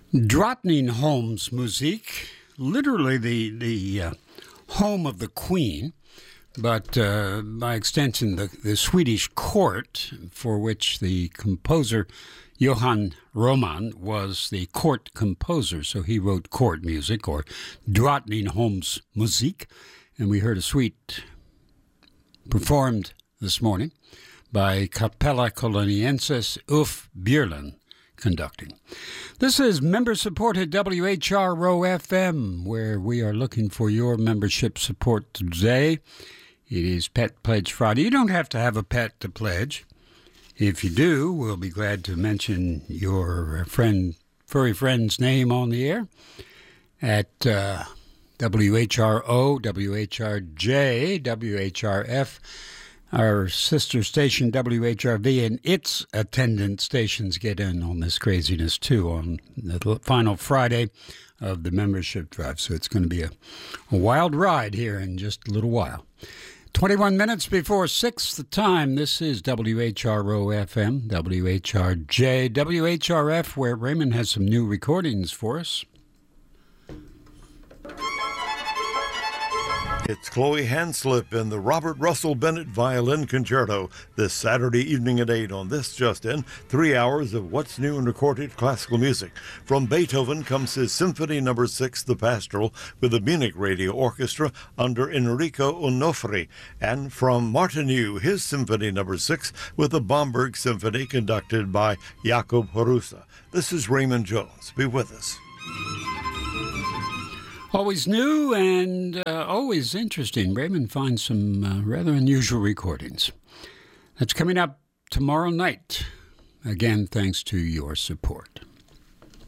Drottningholmsmusik, literally the home of the Queen, but by extension the Swedish court, for which the composer Johann Roman was the court composer, so he wrote court music, or Drottningholmsmusik, and we heard a suite performed this morning by Capella Coloniensis Ulf Björlund conducting. This is member-supported WHRO FM, where we are looking for your membership support today. It is Pet Pledge Friday. You don't have to have a pet to pledge. If you do, we'll be glad to mention your furry friend's name on the air at WHRO, WHRJ, WHRF, our sister station WHRV, and its attendant stations get in on this craziness too on the final Friday of the membership drive. So it's going to be a wild ride here in just a little while. 21 minutes before 6 the time. This is WHRO FM, WHRJ, WHRF, where Raymond has some new recordings for us. It's Chloe Hanslip in the Robert Russell Bennett Violin Concerto this Saturday evening at 8 on This Just In. 3 hours of what's new in recorded classical music. From Beethoven comes his Symphony No. 6, The Pastoral, with the Munich Radio Orchestra under Enrico Onofri. And from Martinu, his Symphony No. 6, with the Bamberg Symphony conducted by Jakob Horusa. This is Raymond Jones. Be with us. Always new and always interesting. Raymond finds some rather unusual recordings. That's coming up tomorrow night. Again, thanks to your support.